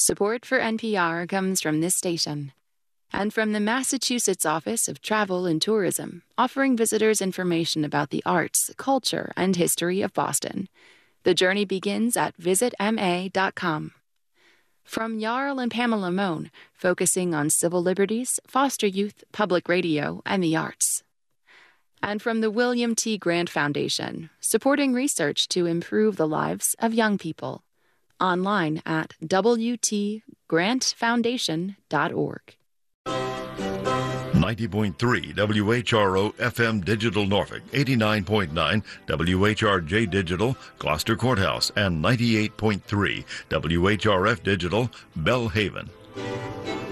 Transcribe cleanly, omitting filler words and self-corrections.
Support for NPR comes from this station and from the Massachusetts Office of Travel and Tourism, offering visitors information about the arts, culture, and history of Boston. The journey begins at visitma.com. From Jarl and Pamela Mohn, focusing on civil liberties, foster youth, public radio, and the arts. And from the William T. Grant Foundation, supporting research to improve the lives of young people. Online at wtgrantfoundation.org. 90.3 WHRO FM Digital Norfolk, 89.9 WHRJ Digital Gloucester Courthouse, and 98.3 WHRF Digital Bellhaven.